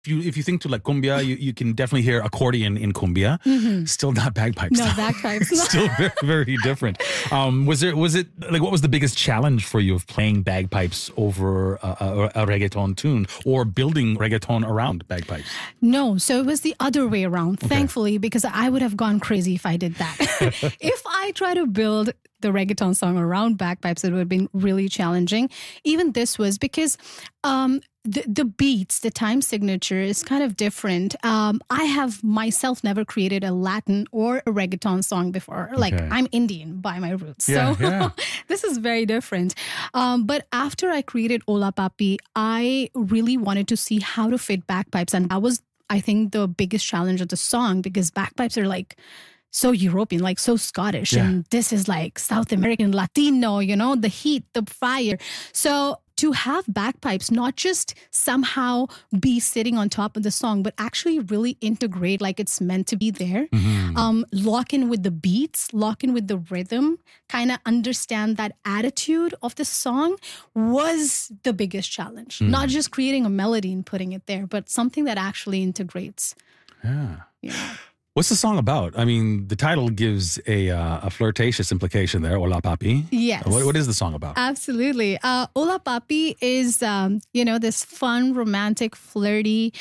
If you think to like cumbia, you can definitely hear accordion in cumbia. Still not bagpipes. No, bagpipes. Still very, very different. Was it like, what was the biggest challenge for you of playing bagpipes over a reggaeton tune or building reggaeton around bagpipes? No, so it was the other way around, thankfully, because I would have gone crazy if I did that. If I try to build the reggaeton song around bagpipes, it would have been really challenging. Even this was because the beats, the time signature is kind of different. I have myself never created a Latin or a reggaeton song before. Like, I'm Indian by my roots. So this is very different. But after I created Ola Papi, I really wanted to see how to fit bagpipes. And that was, I think, the biggest challenge of the song, because bagpipes are like so European, like so Scottish. And this is like South American, Latino, you know, the heat, the fire. So to have bagpipes not just somehow be sitting on top of the song, but actually really integrate like it's meant to be there. Lock in with the beats, lock in with the rhythm, kind of understand that attitude of the song was the biggest challenge. Not just creating a melody and putting it there, but something that actually integrates. Yeah. What's the song about? I mean, the title gives a flirtatious implication there, Ola Papi. Yes. What is the song about? Absolutely. Ola Papi is, this fun, romantic, flirty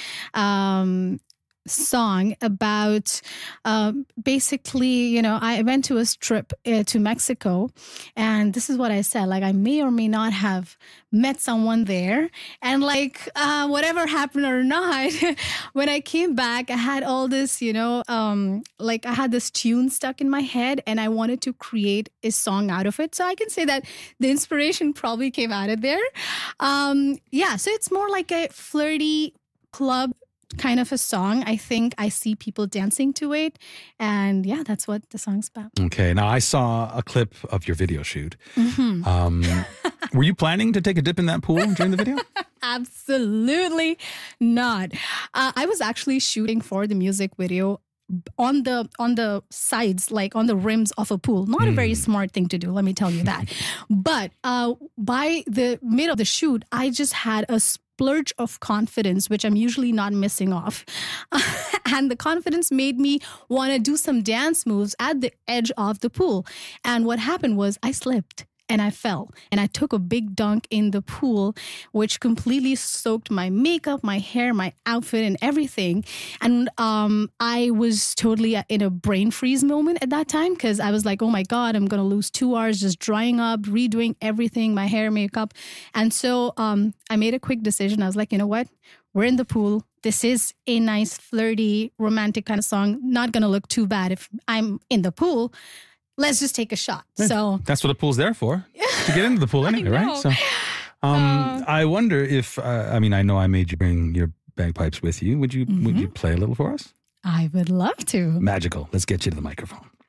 song about basically, I went to a trip to Mexico, and this is what I said, like I may or may not have met someone there, and like whatever happened or not, when I came back I had all this, like I had this tune stuck in my head and I wanted to create a song out of it. So I can say that the inspiration probably came out of there. So it's more like a flirty club kind of a song. I think I see people dancing to it. And yeah, that's what the song's about. Okay. Now, I saw a clip of your video shoot. Were you planning to take a dip in that pool during the video? Absolutely not. I was actually shooting for the music video on the sides, like on the rims of a pool. Not a very smart thing to do, let me tell you that. But by the mid of the shoot, I just had a splurge of confidence, which I'm usually not missing off. And the confidence made me want to do some dance moves at the edge of the pool. And what happened was I slipped. And I fell and I took a big dunk in the pool, which completely soaked my makeup, my hair, my outfit and everything. And I was totally in a brain freeze moment at that time, because I was like, oh my God, I'm going to lose 2 hours just drying up, redoing everything, my hair, makeup. And so I made a quick decision. I was like, you know what? We're in the pool. This is a nice, flirty, romantic kind of song. Not going to look too bad if I'm in the pool. Let's just take a shot. So that's what the pool's there for, to get into the pool anyway, right? So I wonder if, I know I made you bring your bagpipes with you. Would you play a little for us? I would love to. Magical. Let's get you to the microphone.